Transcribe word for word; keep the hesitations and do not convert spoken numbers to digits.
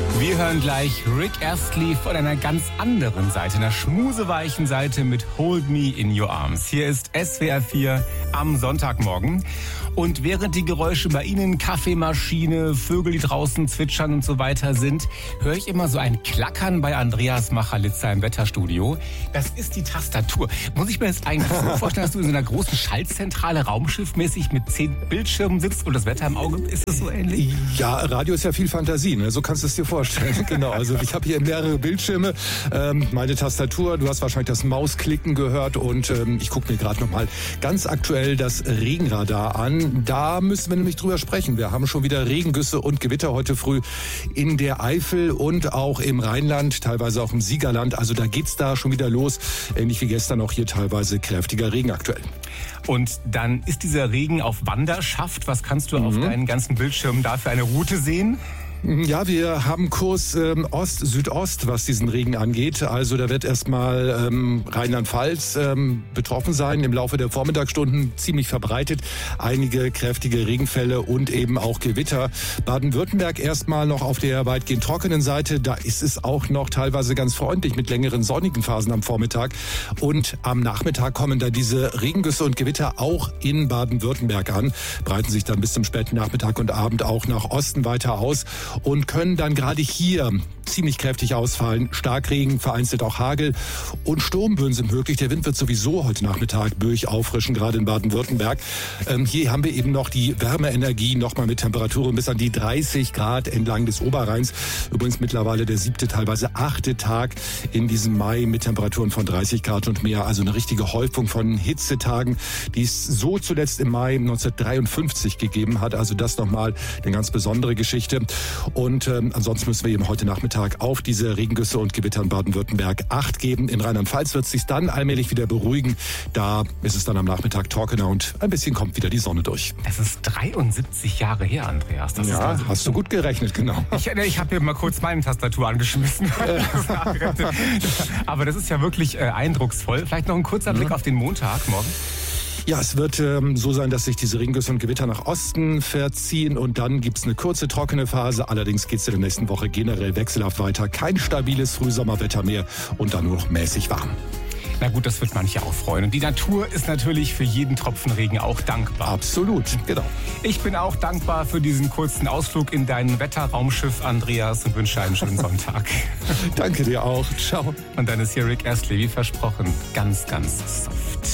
Wir hören gleich Rick Astley von einer ganz anderen Seite, einer schmuseweichen Seite mit Hold Me in Your Arms. Hier ist S W R vier am Sonntagmorgen. Und während die Geräusche bei Ihnen, Kaffeemaschine, Vögel, die draußen zwitschern und so weiter sind, höre ich immer so ein Klackern bei Andreas Machalitza im Wetterstudio. Das ist die Tastatur. Muss ich mir jetzt eigentlich so vorstellen, dass du in so einer großen Schaltzentrale raumschiffmäßig mit zehn Bildschirmen sitzt und das Wetter im Auge? Ist das so ähnlich? Ja, Radio ist ja viel Fantasie, ne? So kannst du es dir vorstellen. Genau, also ich habe hier mehrere Bildschirme, ähm, meine Tastatur, du hast wahrscheinlich das Mausklicken gehört und ähm, ich gucke mir gerade nochmal ganz aktuell das Regenradar an. Da müssen wir nämlich drüber sprechen. Wir haben schon wieder Regengüsse und Gewitter heute früh in der Eifel und auch im Rheinland, teilweise auch im Siegerland. Also da geht's da schon wieder los. Ähnlich wie gestern auch hier teilweise kräftiger Regen aktuell. Und dann ist dieser Regen auf Wanderschaft. Was kannst du mhm. auf deinen ganzen Bildschirmen da für eine Route sehen? Ja, wir haben Kurs ähm, Ost-Südost, was diesen Regen angeht. Also da wird erstmal ähm, Rheinland-Pfalz ähm, betroffen sein. Im Laufe der Vormittagsstunden ziemlich verbreitet. Einige kräftige Regenfälle und eben auch Gewitter. Baden-Württemberg erstmal noch auf der weitgehend trockenen Seite. Da ist es auch noch teilweise ganz freundlich mit längeren sonnigen Phasen am Vormittag. Und am Nachmittag kommen da diese Regengüsse und Gewitter auch in Baden-Württemberg an. Breiten sich dann bis zum späten Nachmittag und Abend auch nach Osten weiter aus. Und können dann gerade hier ziemlich kräftig ausfallen. Starkregen, vereinzelt auch Hagel und Sturmböen sind möglich. Der Wind wird sowieso heute Nachmittag böig auffrischen, gerade in Baden-Württemberg. Ähm, hier haben wir eben noch die Wärmeenergie, nochmal mit Temperaturen bis an die dreißig Grad entlang des Oberrheins. Übrigens mittlerweile der siebte, teilweise achte Tag in diesem Mai mit Temperaturen von dreißig Grad und mehr. Also eine richtige Häufung von Hitzetagen, die es so zuletzt im Mai neunzehnhundertdreiundfünfzig gegeben hat. Also das nochmal eine ganz besondere Geschichte. Und ähm, ansonsten müssen wir eben heute Nachmittag auf diese Regengüsse und Gewitter in Baden-Württemberg Acht geben. In Rheinland-Pfalz wird es sich dann allmählich wieder beruhigen. Da ist es dann am Nachmittag trockener und ein bisschen kommt wieder die Sonne durch. Das ist dreiundsiebzig Jahre her, Andreas. Das ja, ist also hast du gut gerechnet, genau. Ich, ich habe hier mal kurz meine Tastatur angeschmissen. Aber das ist ja wirklich äh, eindrucksvoll. Vielleicht noch ein kurzer Blick mhm. auf den Montag morgen. Ja, es wird ähm, so sein, dass sich diese Regengüsse und Gewitter nach Osten verziehen und dann gibt's eine kurze trockene Phase. Allerdings geht's in der nächsten Woche generell wechselhaft weiter. Kein stabiles Frühsommerwetter mehr und dann nur noch mäßig warm. Na gut, das wird manche auch freuen. Und die Natur ist natürlich für jeden Tropfen Regen auch dankbar. Absolut, genau. Ich bin auch dankbar für diesen kurzen Ausflug in dein Wetterraumschiff, Andreas, und wünsche einen schönen Sonntag. Danke dir auch. Ciao. Und dann ist hier Rick Astley, wie versprochen, ganz, ganz soft.